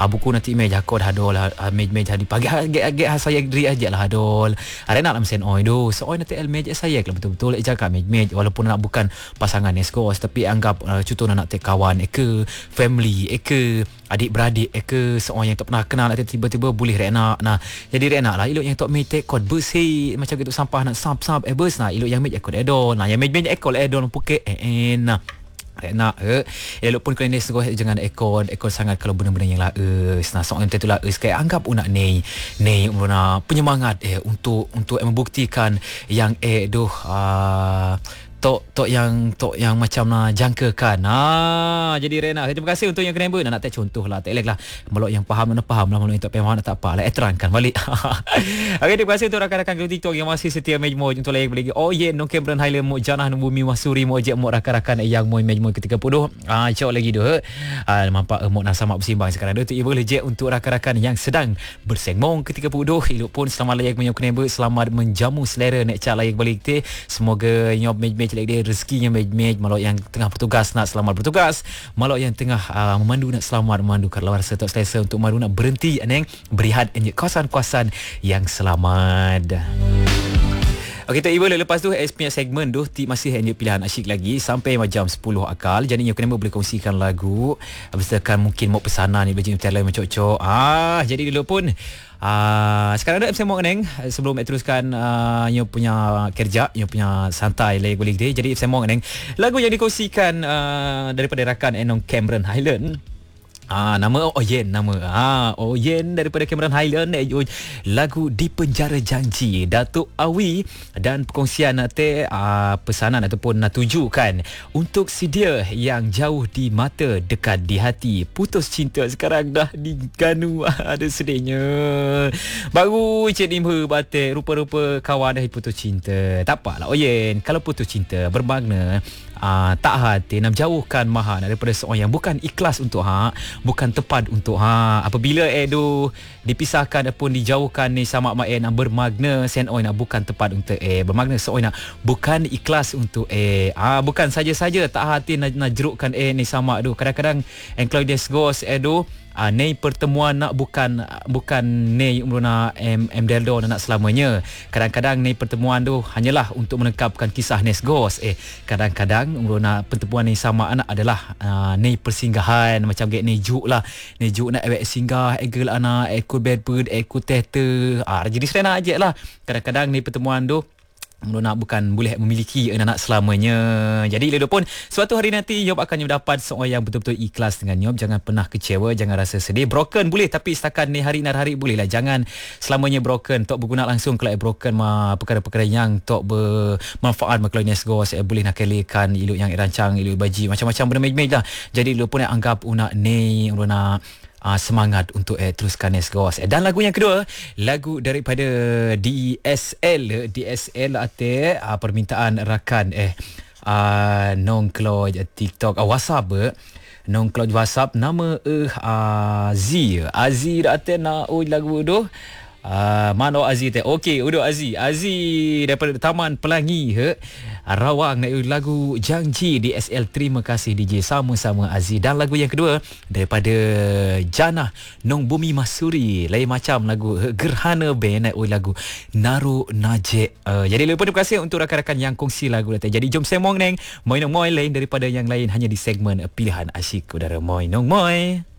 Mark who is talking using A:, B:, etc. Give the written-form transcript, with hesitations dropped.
A: buku nanti imej aku dah adol imej hari pagi agak saya diri aja lah adol ada nak lam sen oi do so oi nanti imej saya lah betul-betul jaga imej walaupun nak bukan pasangan eskos tapi anggap contoh nak kawan ke family ke adik-beradik ke seorang yang tak pernah kenal tiba-tiba boleh rena nah jadi rena lah ilok yang tak mate kod bersih macam gitu sampah nak sap bers nah ilok yang mate kod edon nah yang mate ekol edon puke nah nak elok pun kena jangan ekor sangat kalau benda-benda yang lah nah soalan tu lah kayak anggap unak ni una penyemangat untuk membuktikan yang tok yang macam nak jangkakan. Jadi Rena, terima kasih untuk yang kena nak tak contoh lah. Tak elok lah. Melok yang faham nak faham lah. Melok yang tak faham nak tak apa lah. Terangkan balik. Okey, terima kasih untuk rakan-rakan ke TikTok yang masih setia mejmo untuk layak lagi. Oh yeah, no Cameron Highland mo janah no bumi masuri mo je mo rakan-rakan yang mo mejmo ketika 30. Cok lagi doh. Nampak mo nak sama bersimbang sekarang tu ibu je untuk rakan-rakan yang sedang bersengmong ketika 30. Elok pun selamat layak menyok kena selamat menjamu selera nek cak layak balik te. Semoga nyob mej dia rezekinya mej malok yang tengah bertugas nak selamat bertugas, malok yang tengah memandu nak selamat memandu kalau rasa tak selesa untuk memandu nak berhenti aneng berehat di kawasan-kawasan yang selamat. Okey, tak ibu lepas tu punya segmen tu masih hanya pilihan asyik lagi sampai jam 10 akal. Jadi yang kena boleh kongsikan lagu besertakan mungkin mau pesanan ni bagi talent macam-macam. Jadi dulu pun sekarang ada saya mau neng sebelum teruskan yang punya kerja, yang punya santai lagi boleh dia. Jadi saya mau neng lagu yang dikongsikan daripada rakan Enong Cameron Highland. Nama Oyen nama Oyen daripada Cameron Highland lagu Di Penjara Janji Datuk Awi dan perkongsian pesanan ataupun nak tujukan untuk si dia yang jauh di mata dekat di hati putus cinta sekarang dah diganu ada sedihnya baru Cik Nimha batik rupa-rupa kawan dah putus cinta tak apalah Oyen kalau putus cinta bermakna tak hati nak jauhkan maha daripada seorang yang bukan ikhlas untuk bukan tepat untuk apabila dipisahkan ataupun dijauhkan ni sama mak nak bermakna sen nak bukan tepat untuk bermakna seorang nak bukan ikhlas untuk bukan saja-saja tak hati nak jerukkan ni sama kadang-kadang kalau dia ghost ni pertemuan nak bukan ni umruna deldo nak selamanya. Kadang-kadang ni pertemuan tu hanyalah untuk menekapkan kisah Nesgos. Kadang-kadang umruna pertemuan ni sama anak adalah ni persinggahan macam gek ni juk lah. Ni juk nak awak singgah egel anak ekor bedbird ekor tete. Jadi serena aja lah. Kadang-kadang ni pertemuan tu nak bukan boleh memiliki anak selamanya. Jadi Ledo pun suatu hari nanti Yob akan mendapat seorang yang betul-betul ikhlas dengan Yob. Jangan pernah kecewa, jangan rasa sedih. Broken boleh tapi setakat ni hari boleh lah. Jangan selamanya broken. Tok berguna langsung kalau broken perkara-perkara yang tok bermanfaat kalau Nesgo saya boleh nak kelikan iluk yang rancang, iluk baji macam-macam benda mej lah. Jadi Ledo pun anggap unak ni nak semangat untuk teruskan Nesgos. Dan lagu yang kedua, lagu daripada DSL permintaan rakan Nong Claude TikTok WhatsApp Nong Claude WhatsApp nama Azi ate na lagu tu mana Aziz okey udah Aziz daripada Taman Pelangi Rawang nak lagu Janji DSL. Terima kasih DJ sama-sama Aziz. Dan lagu yang kedua daripada Janah Nong Bumi Masuri lain macam lagu Gerhana Band lagu Naru Najek. Jadi lupa terima kasih untuk rakan-rakan yang kongsi lagu datang. Jadi jom semong neng Moi Nong Moi lain daripada yang lain hanya di segmen pilihan asyik udara Moi Nong Moi.